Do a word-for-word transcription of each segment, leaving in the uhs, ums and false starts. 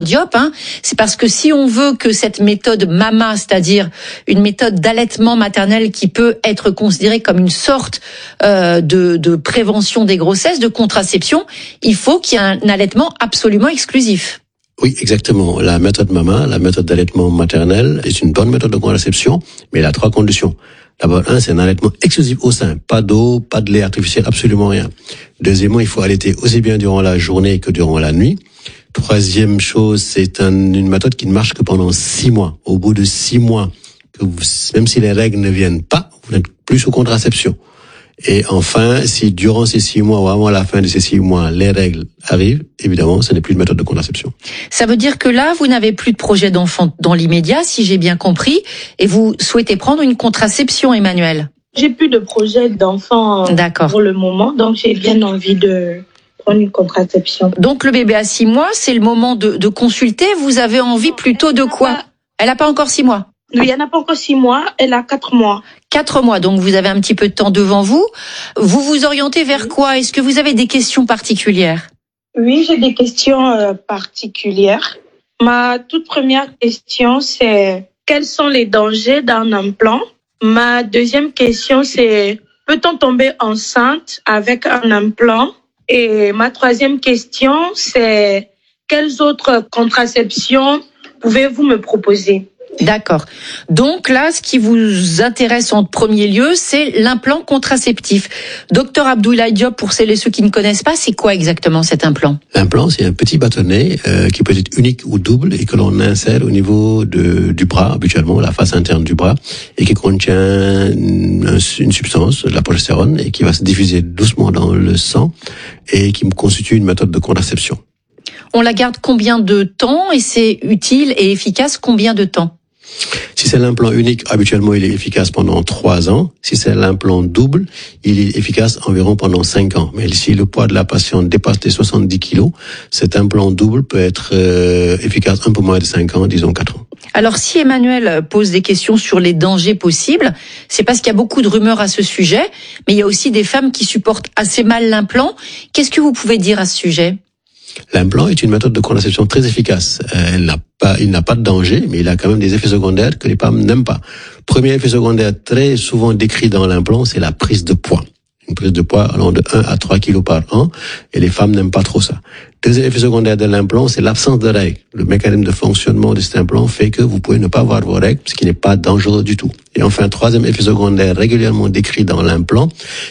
Diop, hein, c'est parce que si on veut que cette méthode MAMA, c'est-à-dire une méthode d'allaitement maternel qui peut être considérée comme une sorte euh, de, de prévention des grossesses, de contraception, il faut qu'il y ait un allaitement absolument exclusif. Oui, exactement. La méthode MAMA, la méthode d'allaitement maternel, est une bonne méthode de contraception, mais elle a trois conditions. D'abord, un, c'est un allaitement exclusif au sein. Pas d'eau, pas de lait artificiel, absolument rien. Deuxièmement, il faut allaiter aussi bien durant la journée que durant la nuit. Troisième chose, c'est un, une méthode qui ne marche que pendant six mois. Au bout de six mois, que vous, même si les règles ne viennent pas, vous n'êtes plus sous contraception. Et enfin, si durant ces six mois ou avant la fin de ces six mois, les règles arrivent, évidemment, ce n'est plus une méthode de contraception. Ça veut dire que là, vous n'avez plus de projet d'enfant dans l'immédiat, si j'ai bien compris, et vous souhaitez prendre une contraception, Emmanuel. J'ai plus de projet d'enfant D'accord. pour le moment, donc j'ai bien envie de prendre une contraception. Donc le bébé à six mois, c'est le moment de, de consulter. Vous avez envie plutôt de quoi? Pas... Elle n'a pas encore six mois. Oui, elle n'a pas encore six mois, elle a quatre mois. Quatre mois, donc vous avez un petit peu de temps devant vous. Vous vous orientez vers quoi? Est-ce que vous avez des questions particulières? Oui, j'ai des questions euh, particulières. Ma toute première question, c'est quels sont les dangers d'un implant? Ma deuxième question, c'est peut-on tomber enceinte avec un implant? Et ma troisième question, c'est quelles autres contraceptions pouvez-vous me proposer? D'accord. Donc là, ce qui vous intéresse en premier lieu, c'est l'implant contraceptif. Docteur Abdoulaye Diop, pour celles et ceux qui ne connaissent pas, c'est quoi exactement cet implant? L'implant, c'est un petit bâtonnet euh, qui peut être unique ou double et que l'on insère au niveau de, du bras, habituellement, la face interne du bras, et qui contient une, une substance, la progestérone, et qui va se diffuser doucement dans le sang et qui constitue une méthode de contraception. On la garde combien de temps et c'est utile et efficace combien de temps? Si c'est l'implant unique, habituellement, il est efficace pendant trois ans. Si c'est l'implant double, il est efficace environ pendant cinq ans. Mais si le poids de la patiente dépasse les soixante-dix kilos, cet implant double peut être euh, efficace un peu moins de cinq ans, disons quatre ans. Alors, si Emmanuel pose des questions sur les dangers possibles, c'est parce qu'il y a beaucoup de rumeurs à ce sujet, mais il y a aussi des femmes qui supportent assez mal l'implant. Qu'est-ce que vous pouvez dire à ce sujet? L'implant est une méthode de contraception très efficace. Elle n'a pas, il n'a pas de danger, mais il a quand même des effets secondaires que les femmes n'aiment pas. Premier effet secondaire très souvent décrit dans l'implant, c'est la prise de poids. Une prise de poids allant de un à trois kilos par an, et les femmes n'aiment pas trop ça. Deuxième effet secondaire de l'implant, c'est l'absence de règles. Le mécanisme de fonctionnement de cet implant fait que vous pouvez ne pas avoir vos règles, ce qui n'est pas dangereux du tout. Et enfin, troisième effet secondaire régulièrement décrit dans l'implant,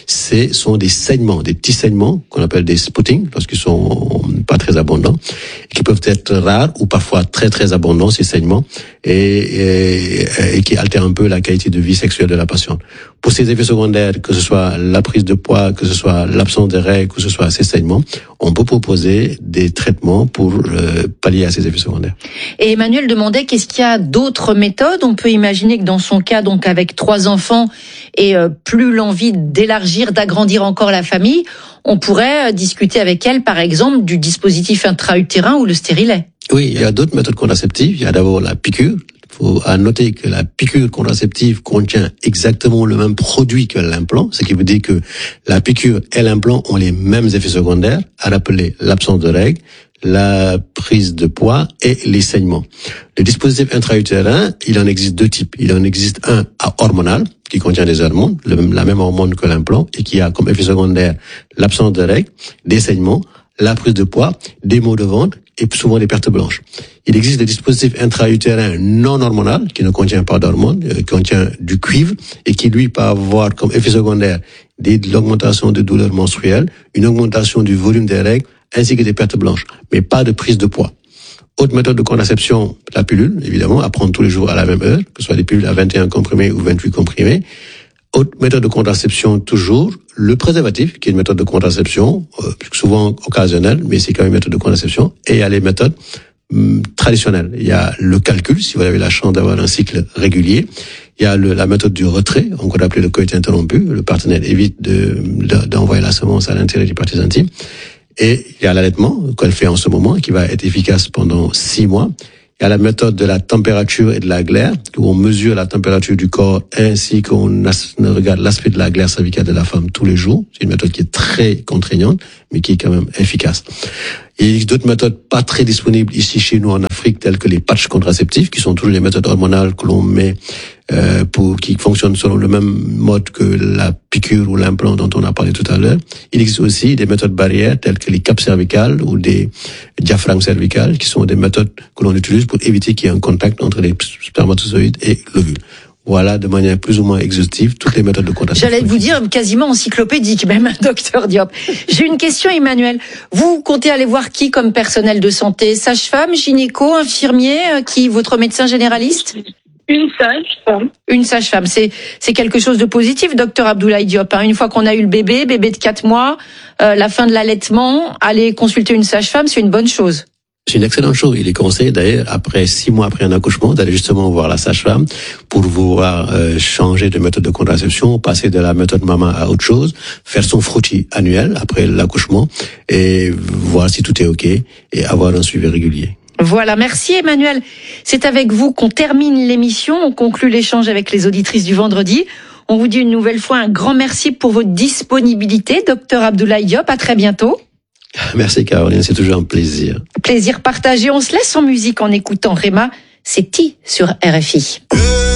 ce sont des saignements, des petits saignements qu'on appelle des sputtings, lorsqu'ils sont pas très abondants, et qui peuvent être rares ou parfois très très abondants, ces saignements, et, et, et qui altèrent un peu la qualité de vie sexuelle de la patiente. Pour ces effets secondaires, que ce soit la prise de poids, que ce soit l'absence de règles, que ce soit ces saignements, on peut proposer des traitements pour euh, pallier à ces effets secondaires. Et Emmanuel demandait qu'est-ce qu'il y a d'autres méthodes? On peut imaginer que dans son cas, donc avec trois enfants et euh, plus l'envie d'élargir, d'agrandir encore la famille, on pourrait euh, discuter avec elle, par exemple, du dispositif intra-utérin ou le stérilet. Oui, il y a d'autres méthodes contraceptives. Il y a d'abord la piqûre. Il faut à noter que la piqûre contraceptive contient exactement le même produit que l'implant, ce qui veut dire que la piqûre et l'implant ont les mêmes effets secondaires, à rappeler l'absence de règles, la prise de poids et les saignements. Le dispositif intra-utérin, il en existe deux types. Il en existe un à hormonal, qui contient des hormones, le même, la même hormone que l'implant, et qui a comme effet secondaire l'absence de règles, des saignements, la prise de poids, des maux de ventre et souvent des pertes blanches. Il existe des dispositifs intra-utérins non hormonal qui ne contient pas d'hormones, euh, qui contient du cuivre et qui lui peut avoir comme effet secondaire des, de l'augmentation de douleurs menstruelles, une augmentation du volume des règles ainsi que des pertes blanches, mais pas de prise de poids. Autre méthode de contraception, la pilule, évidemment, à prendre tous les jours à la même heure, que ce soit des pilules à vingt et un comprimés ou vingt-huit comprimés. Autre méthode de contraception, toujours, le préservatif, qui est une méthode de contraception, euh, souvent occasionnelle, mais c'est quand même une méthode de contraception. Et il y a les méthodes hum, traditionnelles. Il y a le calcul, si vous avez la chance d'avoir un cycle régulier. Il y a le, la méthode du retrait, on peut l'appeler le coït interrompu. Le partenaire évite de, de, d'envoyer la semence à l'intérieur des parties intimes. Et il y a l'allaitement, qu'elle fait en ce moment, qui va être efficace pendant six mois. Il y a la méthode de la température et de la glaire, où on mesure la température du corps ainsi qu'on as, regarde l'aspect de la glaire cervicale de la femme tous les jours. C'est une méthode qui est très contraignante, mais qui est quand même efficace. Il existe d'autres méthodes pas très disponibles ici chez nous en Afrique. spécifiques tels que les patchs contraceptifs, qui sont toujours les méthodes hormonales que l'on met euh, pour qui fonctionnent selon le même mode que la piqûre ou l'implant dont on a parlé tout à l'heure. Il existe aussi des méthodes barrières telles que les capes cervicales ou des diaphragmes cervicales, qui sont des méthodes que l'on utilise pour éviter qu'il y ait un contact entre les spermatozoïdes et l'ovule. Voilà, de manière plus ou moins exhaustive, toutes les méthodes de contraception. J'allais vous dire quasiment encyclopédique même, docteur Diop. J'ai une question, Emmanuel. Vous comptez aller voir qui comme personnel de santé? Sage-femme, gynéco, infirmier, qui, votre médecin généraliste? Une sage-femme. Une sage-femme, c'est c'est quelque chose de positif, docteur Abdoulaye Diop. Hein. Une fois qu'on a eu le bébé, bébé de quatre mois, euh, la fin de l'allaitement, aller consulter une sage-femme, c'est une bonne chose. C'est une excellente chose. Il est conseillé d'ailleurs, après six mois après un accouchement, d'aller justement voir la sage-femme pour pouvoir euh, changer de méthode de contraception, passer de la méthode maman à autre chose, faire son frottis annuel après l'accouchement et voir si tout est OK et avoir un suivi régulier. Voilà, merci Emmanuel. C'est avec vous qu'on termine l'émission, on conclut l'échange avec les auditrices du vendredi. On vous dit une nouvelle fois un grand merci pour votre disponibilité, docteur Abdoulaye Diop. À très bientôt. Merci Caroline, c'est toujours un plaisir. Plaisir partagé. On se laisse en musique en écoutant Rema, c'est Ti sur R F I.